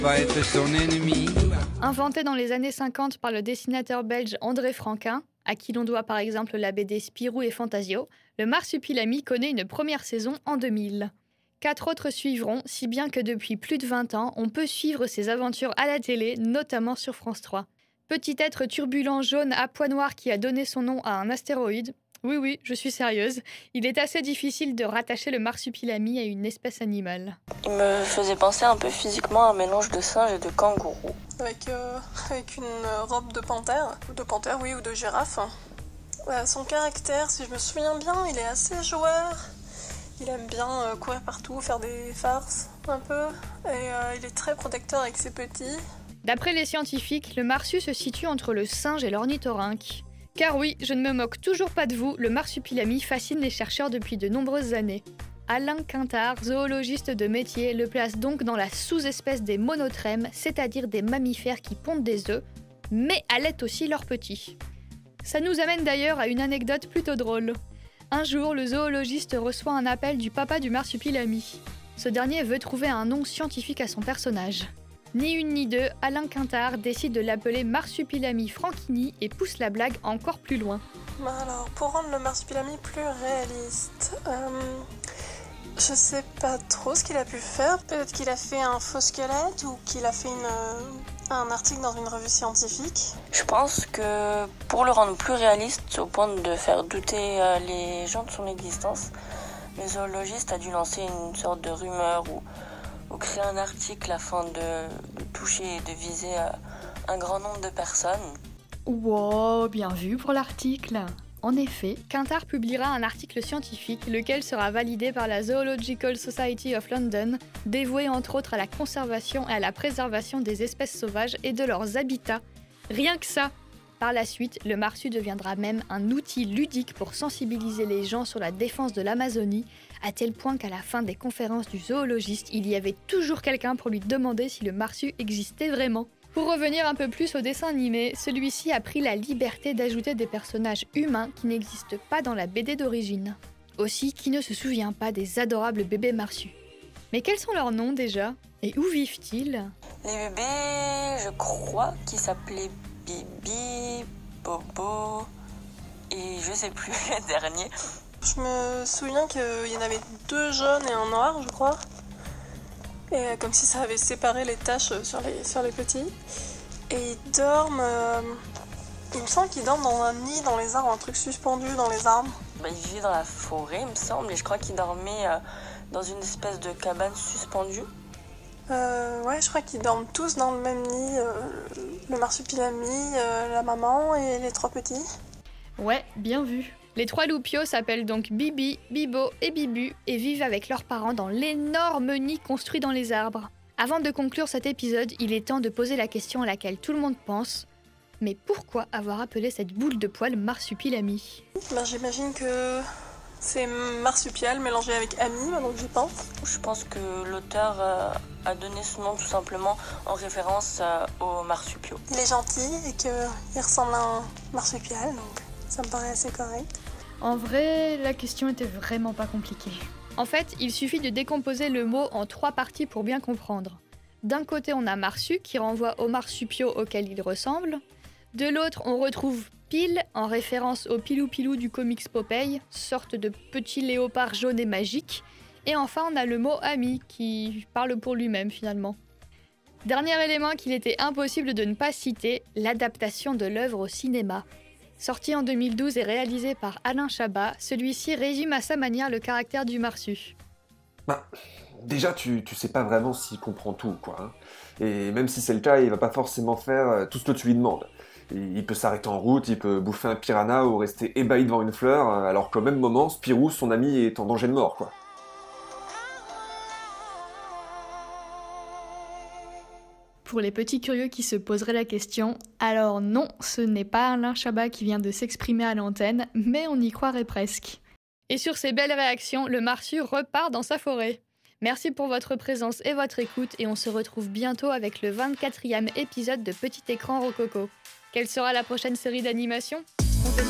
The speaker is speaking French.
Va être son ennemi. Inventé dans les années 50 par le dessinateur belge André Franquin, à qui l'on doit par exemple la BD Spirou et Fantasio, le Marsupilami connaît une première saison en 2000. 4 autres suivront, si bien que depuis plus de 20 ans, on peut suivre ses aventures à la télé, notamment sur France 3. Petit être turbulent jaune à pois noirs qui a donné son nom à un astéroïde. Oui, je suis sérieuse. Il est assez difficile de rattacher le Marsupilami à une espèce animale. Il me faisait penser un peu physiquement à un mélange de singe et de kangourou. Avec une robe de panthère, ou de girafe. Son caractère, si je me souviens bien, il est assez joueur. Il aime bien courir partout, faire des farces un peu. Et il est très protecteur avec ses petits. D'après les scientifiques, le marsu se situe entre le singe et l'ornithorynque. Car oui, je ne me moque toujours pas de vous, le Marsupilami fascine les chercheurs depuis de nombreuses années. Alain Quintard, zoologiste de métier, le place donc dans la sous-espèce des monotrèmes, c'est-à-dire des mammifères qui pondent des œufs, mais allaitent aussi leurs petits. Ça nous amène d'ailleurs à une anecdote plutôt drôle. Un jour, le zoologiste reçoit un appel du papa du Marsupilami. Ce dernier veut trouver un nom scientifique à son personnage. Ni une ni deux, Alain Quintard décide de l'appeler Marsupilami franchini et pousse la blague encore plus loin. Alors, pour rendre le Marsupilami plus réaliste, je sais pas trop ce qu'il a pu faire. Peut-être qu'il a fait un faux squelette ou qu'il a fait un article dans une revue scientifique. Je pense que pour le rendre plus réaliste, au point de faire douter les gens de son existence, le zoologiste a dû lancer une sorte de rumeur ou créer un article afin de toucher et de viser un grand nombre de personnes. Wow, bien vu pour l'article. En effet, Quintard publiera un article scientifique, lequel sera validé par la Zoological Society of London, dévoué entre autres à la conservation et à la préservation des espèces sauvages et de leurs habitats. Rien que ça! Par la suite, le marsu deviendra même un outil ludique pour sensibiliser les gens sur la défense de l'Amazonie, à tel point qu'à la fin des conférences du zoologiste, il y avait toujours quelqu'un pour lui demander si le marsu existait vraiment. Pour revenir un peu plus au dessin animé, celui-ci a pris la liberté d'ajouter des personnages humains qui n'existent pas dans la BD d'origine. Aussi, qui ne se souvient pas des adorables bébés marsus? Mais quels sont leurs noms déjà? Et où vivent-ils? Les bébés, je crois qu'ils s'appelaient Bibi, Bobo et je sais plus le dernier. Je me souviens qu'il y en avait 2 jaunes et un noir, je crois. Et comme si ça avait séparé les tâches sur les petits. Et ils dorment... il me semble qu'ils dorment dans un nid dans les arbres, un truc suspendu dans les arbres. Ils vivaient dans la forêt, il me semble, et je crois qu'ils dormaient dans une espèce de cabane suspendue. Je crois qu'ils dorment tous dans le même nid. Le Marsupilami, la maman et les 3 petits. Ouais, bien vu. Les 3 loupiaux s'appellent donc Bibi, Bibo et Bibu et vivent avec leurs parents dans l'énorme nid construit dans les arbres. Avant de conclure cet épisode, il est temps de poser la question à laquelle tout le monde pense. Mais pourquoi avoir appelé cette boule de poils Marsupilami? J'imagine que c'est marsupial mélangé avec ami, maintenant que j'y pense. Je pense que l'auteur a donné ce nom tout simplement en référence aux marsupiaux. Il est gentil et qu'il ressemble à un marsupial, donc ça me paraît assez correct. En vrai, la question était vraiment pas compliquée. En fait, il suffit de décomposer le mot en 3 parties pour bien comprendre. D'un côté, on a marsu qui renvoie aux marsupiaux auxquels il ressemble. De l'autre, on retrouve Pile, en référence au Pilou-Pilou du comics Popeye, sorte de petit léopard jaune et magique. Et enfin, on a le mot ami, qui parle pour lui-même finalement. Dernier élément qu'il était impossible de ne pas citer, l'adaptation de l'œuvre au cinéma. Sorti en 2012 et réalisé par Alain Chabat, celui-ci résume à sa manière le caractère du marsu. Déjà, tu sais pas vraiment s'il comprend tout, quoi. Hein. Et même si c'est le cas, il va pas forcément faire tout ce que tu lui demandes. Il peut s'arrêter en route, il peut bouffer un piranha ou rester ébahi devant une fleur, alors qu'au même moment, Spirou, son ami, est en danger de mort, quoi. Pour les petits curieux qui se poseraient la question, alors non, ce n'est pas Alain Chabat qui vient de s'exprimer à l'antenne, mais on y croirait presque. Et sur ces belles réactions, le marsu repart dans sa forêt. Merci pour votre présence et votre écoute, et on se retrouve bientôt avec le 24e épisode de Petit Écran Rococo. Quelle sera la prochaine série d'animation ? Comptez